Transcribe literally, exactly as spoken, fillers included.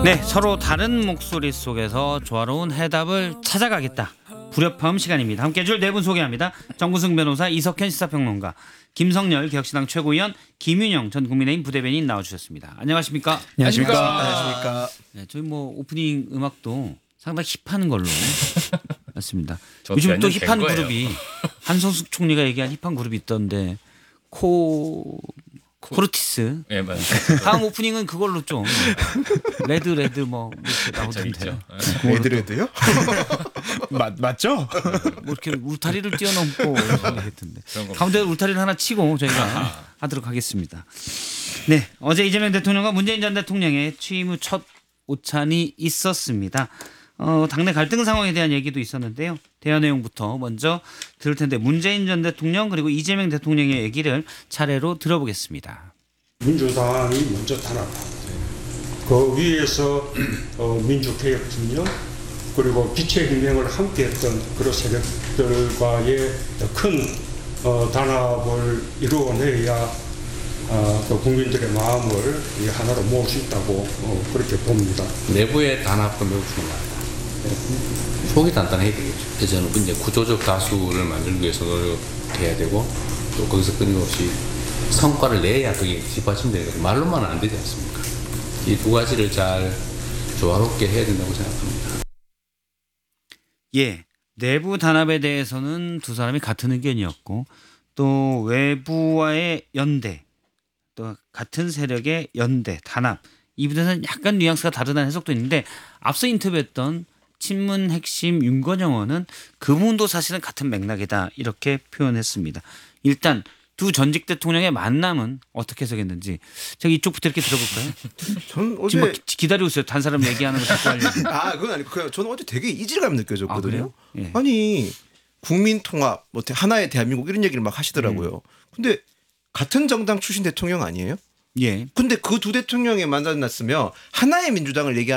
네, 서로 다른 목소리 속에서 조화로운 해답을 찾아가겠다. 불협화음 시간입니다. 함께 해줄 네 분 소개합니다. 정구승 변호사, 이석현 시사평론가, 김성열 개혁신당 최고위원, 김윤영 전 국민의힘 부대변인 나와주셨습니다. 안녕하십니까? 안녕하십니까? 안녕하십니까? 네, 저희 뭐 오프닝 음악도 상당히 힙한 걸로 맞습니다. 요즘 또 힙한 그룹이 한성숙 총리가 얘기한 힙한 그룹이 있던데 코 코르티스. 네, 맞아요. 다음 오프닝은 그걸로 좀 레드 레드 뭐 이렇게 나오던데. 레드 레드요? 맞 맞죠? 뭐 이렇게 울타리를 뛰어넘고 했던데. 가운데 울타리를 하나 치고 저희가 아하. 하도록 하겠습니다. 네, 어제 이재명 대통령과 문재인 전 대통령의 취임 후 첫 오찬이 있었습니다. 어, 당내 갈등 상황에 대한 얘기도 있었는데요. 대화 내용부터 먼저 들을 텐데 문재인 전 대통령 그리고 이재명 대통령의 얘기를 차례로 들어보겠습니다. 민주당이 먼저 단합하고 그 위에서 어, 민주개혁진영 그리고 빛의 혁명을 함께했던 그런 세력들과의 큰 어, 단합을 이루어내야 어, 그 국민들의 마음을 이 하나로 모을 수 있다고 어, 그렇게 봅니다. 내부의 단합도 매우 중요하다. 속이 단단해야 되겠죠. 그래서 저는 이제 구조적 다수를 만들기 위해서 노력해야 되고 또 거기서 끊임없이 성과를 내야 그게 뒷받침되는 거죠. 말로만 안 되지 않습니까? 이 두 가지를 잘 조화롭게 해야 된다고 생각합니다. 예, 내부 단합에 대해서는 두 사람이 같은 의견이었고 또 외부와의 연대 또 같은 세력의 연대 단합 이 부분에서는 약간 뉘앙스가 다르다는 해석도 있는데 앞서 인터뷰했던 친문 핵심 윤건영 의원은 그 부분도 사실은 같은 맥락이다 이렇게 표현했습니다. 일단 두 전직 대통령의 만남은 어떻게 해석했는지 제가 이쪽부터 이렇게 들어볼까요? 저는 어제 지금 막 기- 기다리고 있어요. 단 사람 얘기하는 거 듣고 하려고. 아 그건 아니고 그냥 저는 어제 되게 이질감 느껴졌거든요. 아, 그래요? 예. 아니 국민 통합, 뭐 하나의 대한민국 이런 얘기를 막 하시더라고요. 근데 같은 정당 출신 대통령 아니에요? 예. 근데 그 두 대통령이 만났으면 하나의 민주당을 얘기하는